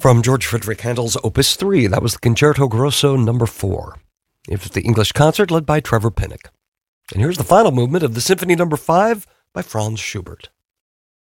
from George Friedrich Handel's Opus 3. That was the Concerto Grosso No. 4. It was the English concert led by Trevor Pinnock. And here's the final movement of the Symphony No. 5 by Franz Schubert.